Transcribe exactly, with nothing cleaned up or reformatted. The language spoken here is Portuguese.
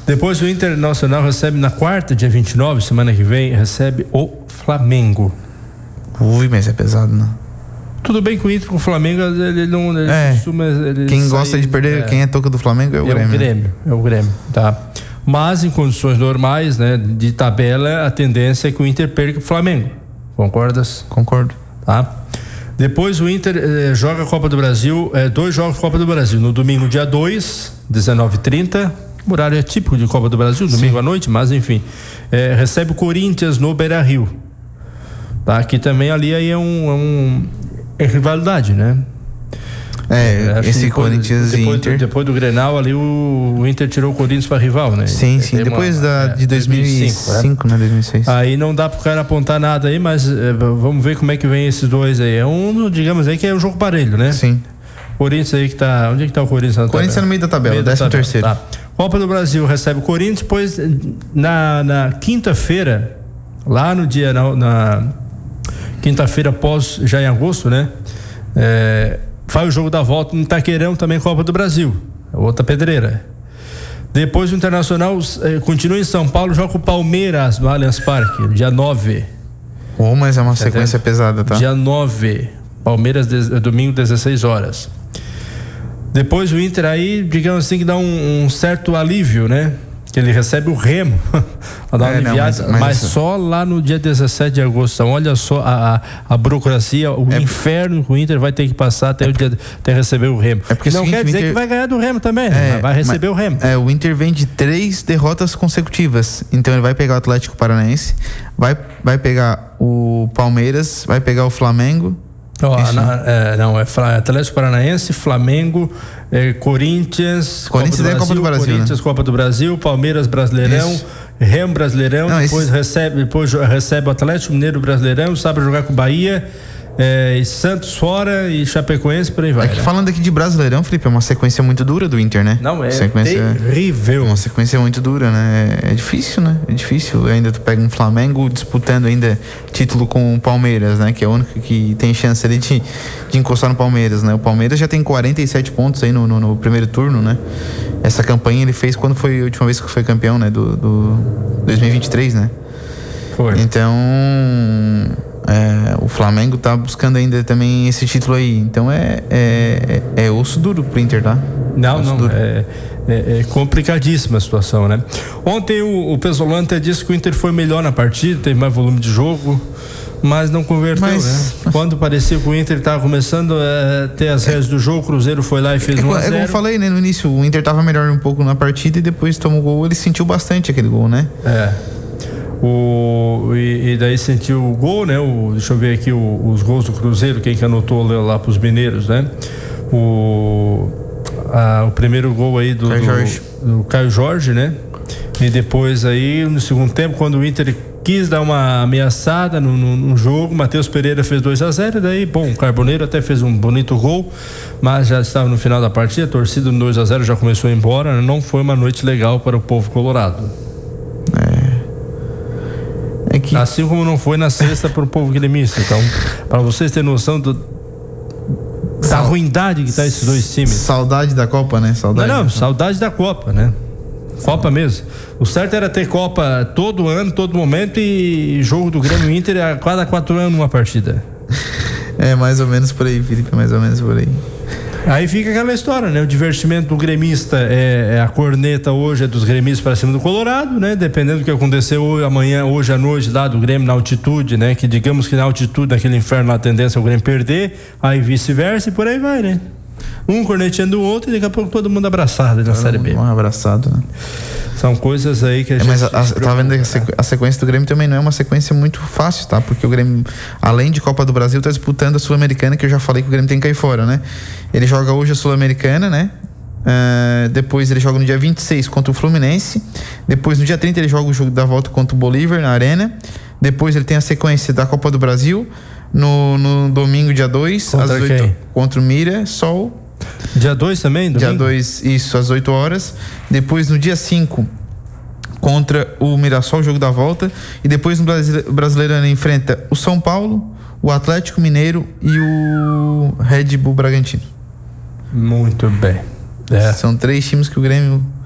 Depois o Internacional recebe na quarta, dia vinte e nove, semana que vem, recebe o Flamengo. Ui, mas é pesado, né? Tudo bem com o Inter, com o Flamengo, ele não ele é. costuma. Ele quem sai, gosta de perder, é. quem é toca do Flamengo é o é Grêmio. O Grêmio, é o Grêmio, tá? Mas em condições normais, né, de tabela, a tendência é que o Inter perca o Flamengo. Concordas? Concordo. Tá? Depois o Inter eh, joga a Copa do Brasil, eh, dois jogos da Copa do Brasil. No domingo, dia dois, dezenove e trinta, horário é típico de Copa do Brasil, domingo Sim. à noite, mas enfim. Eh, recebe o Corinthians no Beira-Rio. Tá? Aqui também ali aí é um, é um é rivalidade, né? É, esse depois, Corinthians depois, e Inter. Depois do Grenal ali o, o Inter tirou o Corinthians para rival, né? Sim, sim. Tem depois uma, da, é, de dois mil e cinco, né? dois mil e seis. Aí não dá pro cara apontar nada aí, mas é, vamos ver como é que vem esses dois aí. É um, digamos aí que é um jogo parelho, né? Sim. Corinthians aí que tá, onde é que tá o Corinthians? O Corinthians é no meio da tabela, décimo terceiro. Tá. Copa do Brasil recebe o Corinthians, depois na, na quinta-feira, lá no dia, na, na quinta-feira após, já em agosto, né? É, faz o jogo da volta no Itaquerão, também Copa do Brasil, outra pedreira. Depois o Internacional eh, continua em São Paulo, joga com o Palmeiras no Allianz Parque, dia nove. Oh, mas é uma sequência pesada, tá? Dia nove, Palmeiras, de, domingo, dezesseis horas. Depois o Inter aí, digamos assim, que dá um, um certo alívio, né? Que ele recebe o Remo a dar uma é, aliviada, não, mas, mas, mas só lá no dia dezessete de agosto. Então, olha só a, a, a burocracia, o é, inferno que o Inter vai ter que passar até, é, o dia, até receber o Remo. É porque não seguinte, quer dizer Inter, que vai ganhar do Remo também, é, vai receber o Remo. É, o Inter vem de três derrotas consecutivas. Então ele vai pegar o Atlético Paranaense, vai, vai pegar o Palmeiras, vai pegar o Flamengo. Oh, na, é, não, é Atlético Paranaense, Flamengo, é, Corinthians, Corinthians Copa do Brasil, Copa do Brasil, Corinthians, né? Copa do Brasil, Palmeiras, Brasileirão, Isso. Remo, Brasileirão, não, depois, esse... recebe, depois recebe o Atlético Mineiro, Brasileirão, sabe jogar com o Bahia, é, e Santos fora e Chapecoense, por aí vai. É que, né? Falando aqui de Brasileirão, Felipe, é uma sequência muito dura do Inter, né? Não, é sequência, terrível. É uma sequência muito dura, né? É, é difícil, né? É difícil. Ainda tu pega um Flamengo disputando ainda título com o Palmeiras, né? Que é o único que tem chance ali de, de encostar no Palmeiras, né? O Palmeiras já tem quarenta e sete pontos aí no, no, no primeiro turno, né? Essa campanha ele fez quando foi a última vez que foi campeão, né? Do, do dois mil e vinte e três, né? Foi. Então... É, o Flamengo tá buscando ainda também esse título aí, então é, é, é, é osso duro pro Inter, tá? Não, osso não, é, é, é complicadíssima a situação, né? Ontem o, o Pesolano disse que o Inter foi melhor na partida, teve mais volume de jogo, mas não converteu, mas, né? Quando parecia que o Inter tava começando a ter as rédeas do jogo, o Cruzeiro foi lá e fez um a zero. É como eu falei, né, no início, o Inter tava melhor um pouco na partida e depois tomou o gol, ele sentiu bastante aquele gol, né? É. O, e, e daí sentiu o gol, né? O, deixa eu ver aqui o, os gols do Cruzeiro, quem que anotou lá, lá pros mineiros, né? O, a, o primeiro gol aí do Caio, do, Jorge. do Caio Jorge, né? E depois aí, no segundo tempo, quando o Inter quis dar uma ameaçada no, no, no jogo, Matheus Pereira fez dois a zero, e daí, bom, o Carboneiro até fez um bonito gol, mas já estava no final da partida, a torcida no dois a zero já começou a ir embora, não foi uma noite legal para o povo colorado. É. É que... Assim como não foi na sexta para o povo gremista. Então, para vocês terem noção do, da Sal... ruindade que tá esses dois times. Saudade da Copa, né? Saudade não, não, da... saudade da Copa, né? Copa mesmo. O certo era ter Copa todo ano, todo momento, e jogo do Grêmio Inter a cada quatro anos uma partida. É mais ou menos por aí, Felipe, mais ou menos por aí. Aí fica aquela história, né? O divertimento do gremista é, é a corneta hoje é dos gremistas para cima do Colorado, né? Dependendo do que aconteceu hoje, amanhã, hoje à noite lá do Grêmio na altitude, né? Que digamos que na altitude daquele inferno a tendência é o Grêmio perder, aí vice-versa e por aí vai, né? Um corneteando o outro e daqui a pouco todo mundo abraçado na todo Série B. Um abraçado, né? São coisas aí que a é, gente... Mas a, a, tá vendo a, sequ, a sequência do Grêmio também não é uma sequência muito fácil, tá? Porque o Grêmio, além de Copa do Brasil, tá disputando a Sul-Americana, que eu já falei que o Grêmio tem que cair fora, né? Ele joga hoje a Sul-Americana, né? Uh, depois ele joga no dia vinte e seis contra o Fluminense. Depois no dia trinta ele joga o jogo da volta contra o Bolívar na Arena. Depois ele tem a sequência da Copa do Brasil no, no domingo, dia dois, contra às oito, contra o Mira, Sol. Dia dois também? Domingo? Dia dois, isso, às oito horas. Depois no dia cinco contra o Mirassol, jogo da volta. E depois no Brasileirão enfrenta o São Paulo, o Atlético Mineiro e o Red Bull Bragantino. Muito bem. É. São três times que o Grêmio